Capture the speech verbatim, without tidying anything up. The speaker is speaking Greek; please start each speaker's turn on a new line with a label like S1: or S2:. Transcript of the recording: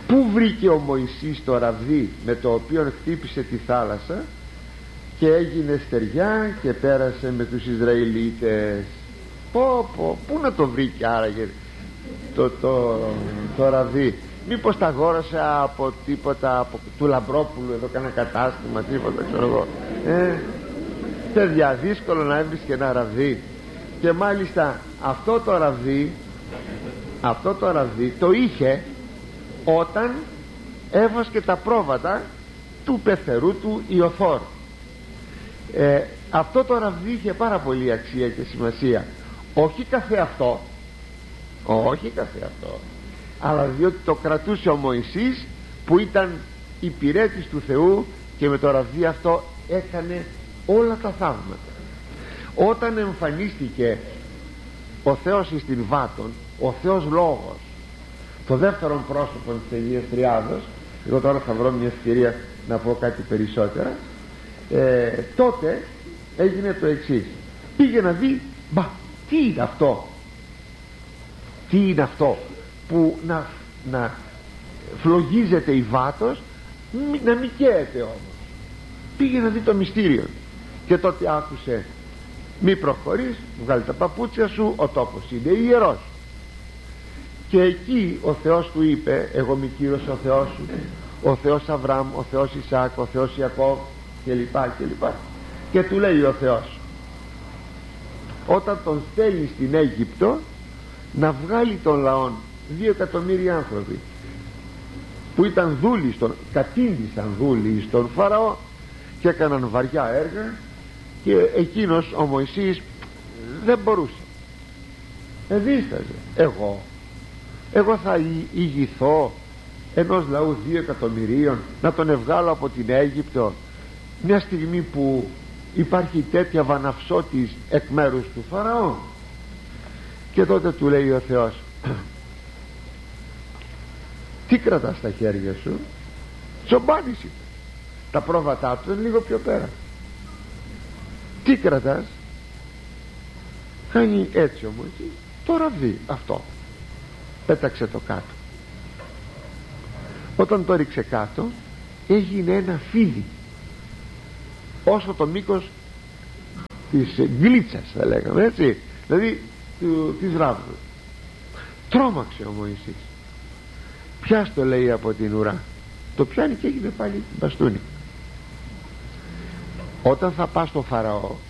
S1: Πού βρήκε ο Μωυσής το ραβδί με το οποίο χτύπησε τη θάλασσα και έγινε στεριά και πέρασε με τους Ισραηλίτες? Πω πω, πού να το βρήκε άραγε το, το, το ραβδί? Μήπως τα αγόρασε από τίποτα, από του Λαμπρόπουλου εδώ, κάνα κατάστημα, τίποτα, ξέρω εγώ. ε, παιδιά, δύσκολο να έβρισκε ένα ραβδί. Και μάλιστα αυτό το ραβδί αυτό το ραβδί το είχε όταν έβασκε τα πρόβατα του πεθερού του Ιωθόρ. ε, αυτό το ραβδί είχε πάρα πολύ αξία και σημασία, όχι καθεαυτό, όχι καθεαυτό, αλλά διότι το κρατούσε ο Μωυσής, που ήταν υπηρέτης του Θεού, και με το ραβδί αυτό έκανε όλα τα θαύματα. Όταν εμφανίστηκε ο Θεός εις την Βάτων, ο Θεός Λόγος, το δεύτερο πρόσωπο της Αγίας Τριάδος, εγώ τώρα θα βρω μια ευκαιρία να πω κάτι περισσότερα, ε, τότε έγινε το εξής. Πήγε να δει, μπα, τι είναι αυτό, τι είναι αυτό που να, να φλογίζεται η Βάτος, μη, να μην καίεται όμως. Πήγε να δει το μυστήριο, και τότε άκουσε, μη προχωρείς, βγάλει τα παπούτσια σου, ο τόπος είναι ιερός. Και εκεί ο Θεός του είπε, εγώ μη κύρος ο Θεός σου, ο Θεός Αβραάμ, ο Θεός Ισαάκ, ο Θεός Ιακώβ, και λοιπά και λοιπά. Και του λέει ο Θεός, όταν τον στέλνει στην Αίγυπτο να βγάλει τον λαόν, δύο εκατομμύρια άνθρωποι που ήταν δούλοι στον, κατήντησαν δούλοι στον Φαραώ και έκαναν βαριά έργα, και εκείνος ο Μωυσής δεν μπορούσε, εδίσταζε. εγώ εγώ θα ηγηθώ ενός λαού δύο εκατομμυρίων, να τον ευγάλω από την Αίγυπτο, μια στιγμή που υπάρχει τέτοια βαναυσότης εκ μέρους του Φαραώ? Και τότε του λέει ο Θεός, τι κρατάς στα χέρια σου? Τσομπάνης είπε. Τα πρόβατά του είναι λίγο πιο πέρα. Τι κρατάς? Κάνει έτσι όμως, το ραβδί αυτό. Πέταξε το κάτω. Όταν το ρίξε κάτω, έγινε ένα φίδι όσο το μήκος της γκλίτσας, θα λέγαμε, έτσι, δηλαδή του, της ράβδου. Τρόμαξε ο Μωυσής. Πιάσ' το, λέει, από την ουρά. Το πιάνει και έγινε πάλι μπαστούνι. Όταν θα πας στο Φαραώ